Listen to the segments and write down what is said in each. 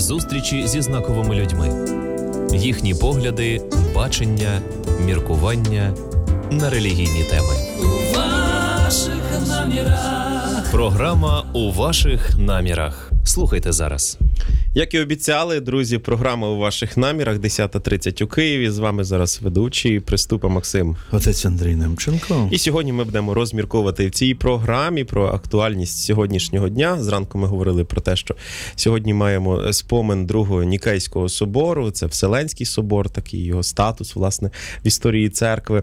Зустрічі зі знаковими людьми. Їхні погляди, бачення, міркування на релігійні теми. У ваших намірах. Програма «У ваших намірах». Слухайте зараз. Як і обіцяли, друзі, програма «У ваших намірах», 10:30 у Києві. З вами зараз ведучий Приступа Максим. Отець Андрій Немченко. І сьогодні ми будемо розмірковувати в цій програмі про актуальність сьогоднішнього дня. Зранку ми говорили про те, що сьогодні маємо спомин Другого Нікейського собору. Це Вселенський собор, такий його статус, власне, в історії церкви.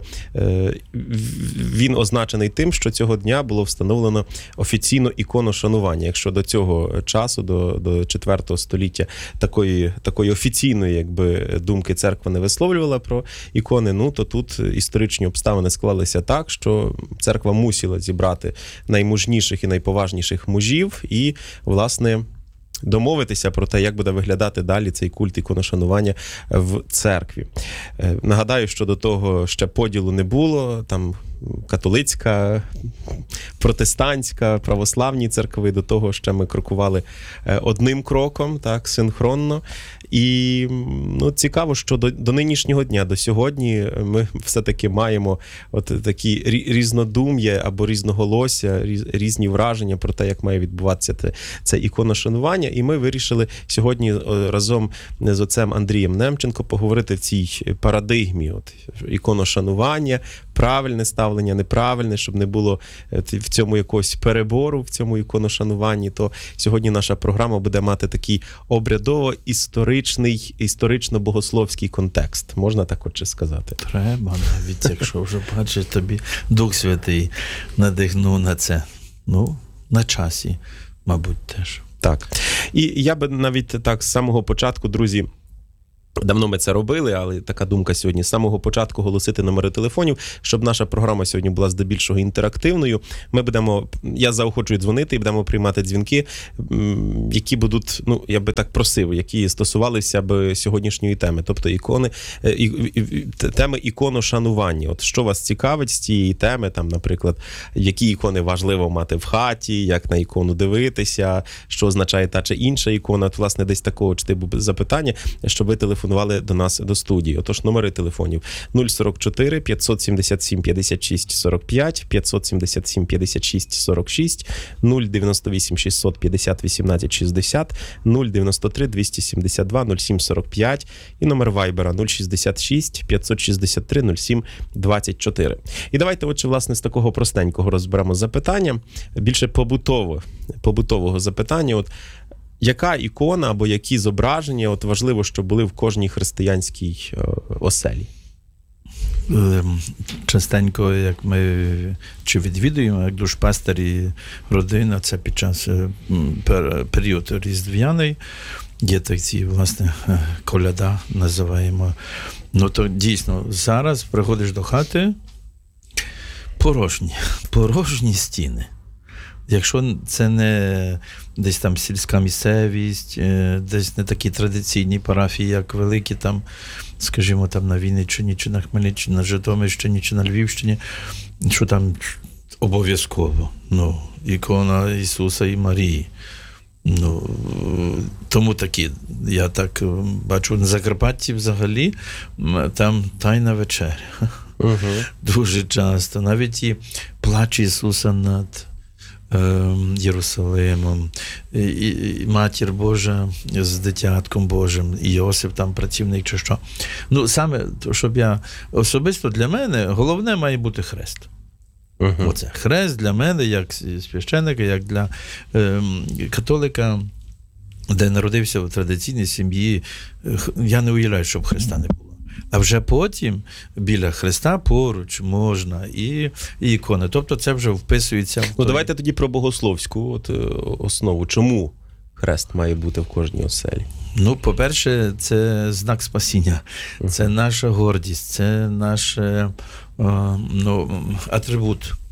Він означений тим, що цього дня було встановлено офіційно іконошанування. Якщо до цього часу, до 4 століття, такої офіційної, якби, думки церква не висловлювала про ікони, то тут історичні обставини склалися так, що церква мусила зібрати наймужніших і найповажніших мужів і, власне, домовитися про те, як буде виглядати далі цей культ іконошанування в церкві. Нагадаю, що до того ще поділу не було, там католицька, протестантська, православні церкви, до того ще ми крокували одним кроком, так, синхронно. І цікаво, що до нинішнього дня, до сьогодні ми все-таки маємо от такі різнодум'я або різноголосся, різні враження про те, як має відбуватися це іконошанування. І ми вирішили сьогодні разом з отцем Андрієм Немченко поговорити в цій парадигмі іконошанування, правильне ставлення, неправильне, щоб не було в цьому якогось перебору, в цьому іконошануванні. То сьогодні наша програма буде мати такий обрядово-історичний, історично-богословський контекст. Можна так отже сказати? Треба, навіть якщо вже, бачиш, тобі Дух Святий надихнув на це. На часі, мабуть, теж. Так. І я би навіть так з самого початку, друзі, давно ми це робили, але така думка сьогодні. З самого початку голосити номери телефонів, щоб наша програма сьогодні була здебільшого інтерактивною. Я заохочую дзвонити і будемо приймати дзвінки, які будуть, я би так просив, які стосувалися б сьогоднішньої теми. Тобто теми іконошанування. От що вас цікавить з цієї теми, там, наприклад, які ікони важливо мати в хаті, як на ікону дивитися, що означає та чи інша ікона. От, власне, десь такого типу запитання, щоб ви телефонували до нас до студії. Отож, номери телефонів 044 577 56 45, 577 56 46, 098 650 18 60, 093 272 07 45 і номер Вайбера 066 563 07 24. І давайте, отже, власне, з такого простенького розберемо запитання, більше побутового запитання. Яка ікона або які зображення важливо, щоб були в кожній християнській оселі? Частенько, як ми відвідуємо, як душпастер і родина, це під час період різдвяний, є такі, власне, коляда називаємо. То дійсно, зараз приходиш до хати, порожні стіни. Якщо це не десь там сільська місцевість, десь не такі традиційні парафії, як великі там, скажімо, там на Вінниччині, чи на Хмельниччині, на Житомирщині, чи на Львівщині, що там обов'язково, ікона Ісуса і Марії. Тому такі, я так бачу, на Закарпатті взагалі, там Тайна вечеря. Дуже часто. Навіть і плач Ісуса над Єрусалимом, і Матір Божа з дитятком Божим, і Йосип там працівник чи що. Саме, щоб особисто для мене, головне має бути хрест. Оце хрест для мене, як священника, як для католика, де народився в традиційній сім'ї, я не уявляю, щоб хреста не було. А вже потім біля хреста поруч можна і ікони. Тобто це вже вписується в давайте тоді про богословську основу. Чому хрест має бути в кожній оселі? По-перше, це знак спасіння. Це наша гордість, це наш атрибут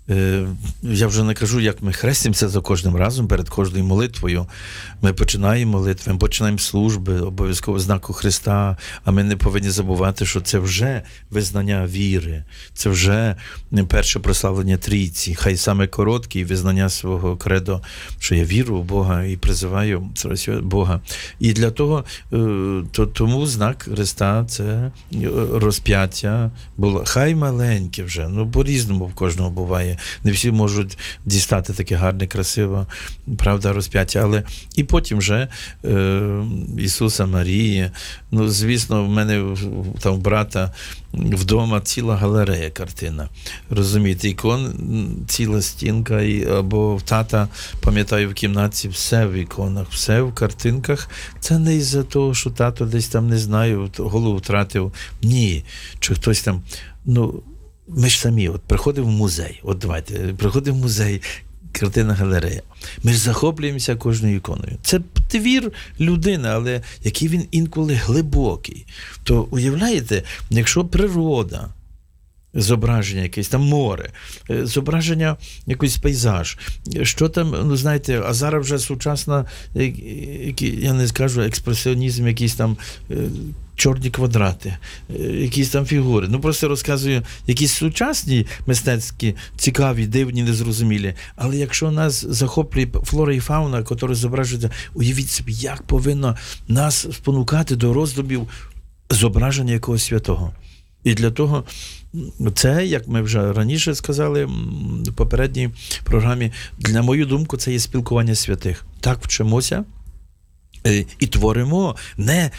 Я вже не кажу, як ми хрестимося за кожним разом, перед кожною молитвою. Ми починаємо молитви, ми починаємо служби, обов'язково знаку Христа, а ми не повинні забувати, що це вже визнання віри, це вже перше прославлення Трійці, хай саме коротке визнання свого кредо, що я вірю в Бога і призиваю Бога. І для того, тому знак Христа – це розп'яття було. Хай маленьке вже, по-різному в кожного буває. Не всі можуть дістати таке гарне, красиве, правда, розп'яття, але і потім вже Ісуса, Марії. Звісно, в мене там брата вдома ціла галерея картина. Розумієте, ікон, ціла стінка, або в тата, пам'ятаю, в кімнаті все в іконах, все в картинках. Це не із-за того, що тато десь там, не знаю, голову втратив. Ні. Чи хтось там, ми ж самі, приходимо в музей, приходимо в музей, картина галерея. Ми ж захоплюємося кожною іконою. Це твір людини, але який він інколи глибокий. То уявляєте, якщо природа, зображення якесь, там море, зображення якийсь пейзаж, що там, знаєте, а зараз вже сучасна, я не скажу, експресіонізм, якийсь там чорні квадрати, якісь там фігури. Просто розказую якісь сучасні мистецькі, цікаві, дивні, незрозумілі. Але якщо нас захоплює флора і фауна, яка зображується, уявіть собі, як повинно нас спонукати до роздумів зображення якогось святого. І для того це, як ми вже раніше сказали в попередній програмі, на мою думку, це є спілкування святих. Так вчимося і творимо не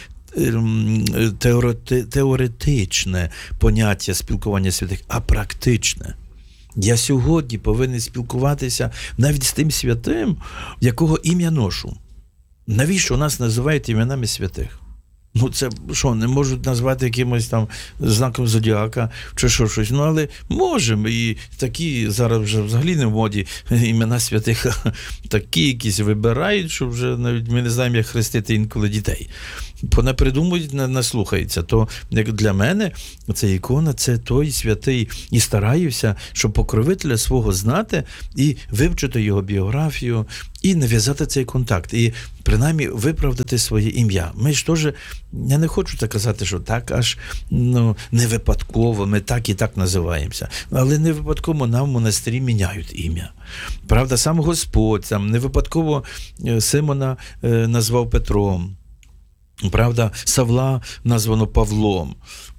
теоретичне поняття спілкування святих, а практичне. Я сьогодні повинен спілкуватися навіть з тим святим, якого ім'я ношу. Навіщо нас називають іменами святих? Це що, не можуть назвати якимось там знаком зодіака чи щось. Але можемо. І такі зараз вже взагалі не в моді імена святих, такі якісь вибирають, що вже навіть ми не знаємо, як хрестити інколи дітей. Понапридумують, наслухаються. То як для мене ця ікона – це той святий. І стараюся, щоб покровителя свого знати і вивчити його біографію, і нав'язати цей контакт. І принаймні виправдати своє ім'я. Ми ж теж, я не хочу так казати, що так аж не випадково, ми так і так називаємося. Але не випадково нам в монастирі міняють ім'я. Правда, сам Господь, там не випадково Симона назвав Петром. Правда, Савла названо Павлом.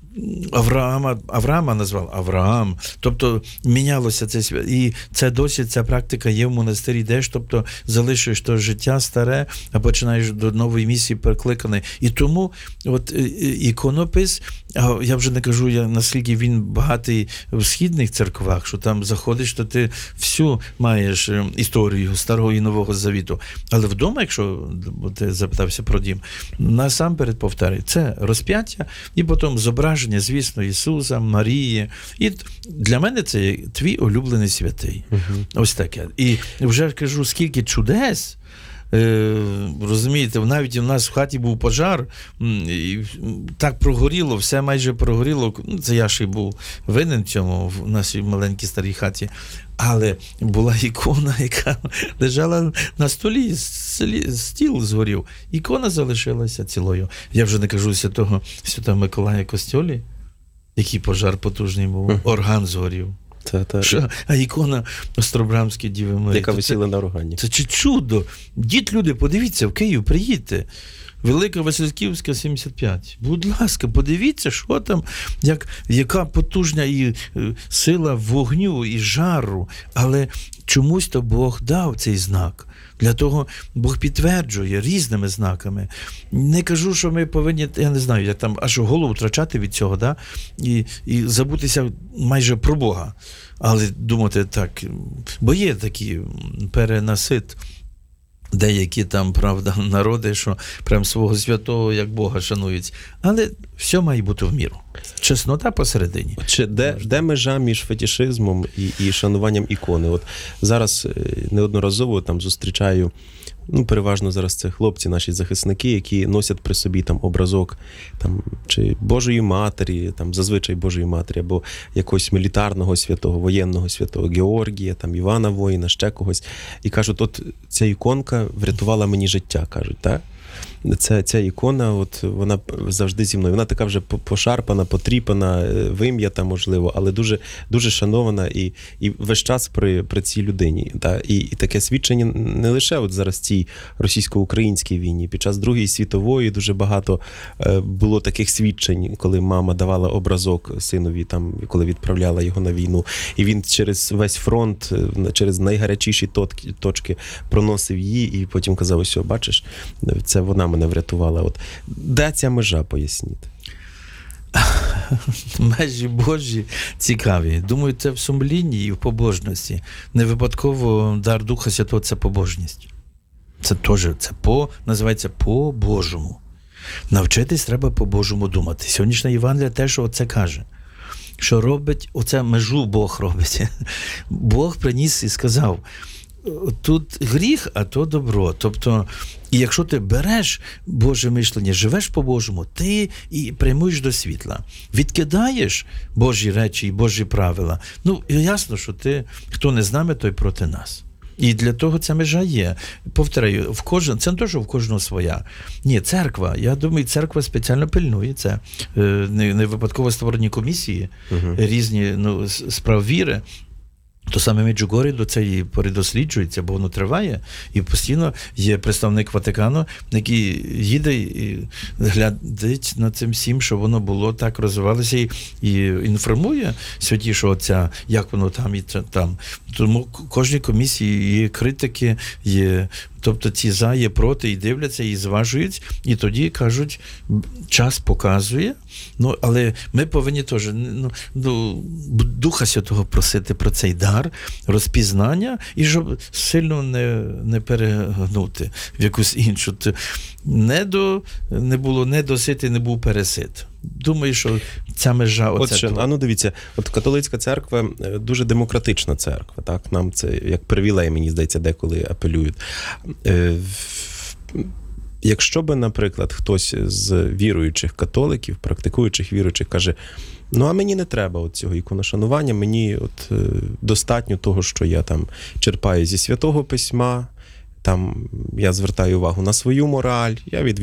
Авраама назвав Авраам. Тобто мінялося це свято. І це досі ця практика є в монастирі. Йдеш, тобто залишуєш то життя старе, а починаєш до нової місії прикликаний. І тому іконопис, я вже не кажу, наскільки він багатий в східних церквах, що там заходиш, то ти всю маєш історію Старого і Нового Завіту. Але вдома, якщо ти запитався про дім, насамперед повторюю, це розп'яття і потім зображення, звісно, Ісуса, Марії. І для мене це твій улюблений святий. Ось таке. І вже кажу, скільки чудес. Розумієте, навіть у нас в хаті був пожар, і так прогоріло, все майже прогоріло. Це я ще був винен цьому в нашій маленькій старій хаті. Але була ікона, яка лежала на столі, стіл згорів. Ікона залишилася цілою. Я вже не кажу Святого Миколая Костьолі, який пожар потужний був, орган згорів. А ікона Остробрамської Діви Марії. Яка висіла на органі. Це чудо. Люди, подивіться, в Київ приїдьте. Велика Васильківська, 75. Будь ласка, подивіться, що там, яка потужна і сила вогню і жару. Але чомусь то Бог дав цей знак. Для того Бог підтверджує різними знаками. Не кажу, що ми повинні, я не знаю, як там аж голову втрачати від цього, да? І забутися майже про Бога. Але думати так, бо є такі перенасит, деякі там, правда, народи, що прям свого святого, як Бога, шанують. Але все має бути в міру. Чеснота посередині. Де межа між фетишизмом і шануванням ікони? От зараз неодноразово там зустрічаю ну, переважно зараз це хлопці, наші захисники, які носять при собі там образок там, чи Божої Матері, там, зазвичай Божої Матері, або якогось мілітарного святого, воєнного святого Георгія, там, Івана Воїна, ще когось. І кажуть, от ця іконка врятувала мені життя, кажуть, так? Ця ікона, от вона завжди зі мною. Вона така вже пошарпана, потріпана, вим'ята, можливо, але дуже, дуже шанована і весь час при цій людині. Та? І таке свідчення не лише от зараз цій російсько-українській війні. Під час Другої світової дуже багато було таких свідчень, коли мама давала образок синові, там, коли відправляла його на війну. І він через весь фронт, через найгарячіші точки проносив її, і потім казав, ось, бачиш, це вона мене врятувала. От. Де ця межа, поясніть? Межі Божі цікаві. Думаю, це в сумлінні і в побожності. Не випадково дар Духа Святого – це побожність. Це теж, називається по-божому. Навчитись треба по-божому думати. Сьогоднішня Євангелія теж оце каже. Що робить, оце межу Бог робить. Бог приніс і сказав, тут гріх, а то добро. Тобто, і якщо ти береш Боже мишлення, живеш по-божому, ти і прямуєш до світла. Відкидаєш Божі речі і Божі правила. Ну, ясно, що хто не з нами, той проти нас. І для того ця межа є. Повторяю, це не те, що в кожного своя. Ні, церква. Я думаю, церква спеціально пильнує це. Не випадково створені комісії, різні справ віри. То саме Меджугорі до цієї пори досліджується, бо воно триває, і постійно є представник Ватикану, який їде і глядить над цим всім, щоб воно було так, розвивалося, і інформує Святішого Отця, як воно там і там. Тому кожній комісії є критики, є, тобто ці за, є проти, і дивляться, і зважують, і тоді кажуть, час показує, але ми повинні теж Духа Святого просити про цей дар, розпізнання, і щоб сильно не перегнути в якусь іншу. Не було недосити, не був пересит. Думаю, що ця межа... Отже, дивіться, от католицька церква дуже демократична церква, так? Нам це як привілей, мені здається, деколи апелюють. Якщо би, наприклад, хтось з віруючих католиків, практикуючих віруючих каже, а мені не треба цього іконошанування, мені достатньо того, що я там черпаю зі Святого Письма, там я звертаю увагу на свою мораль, я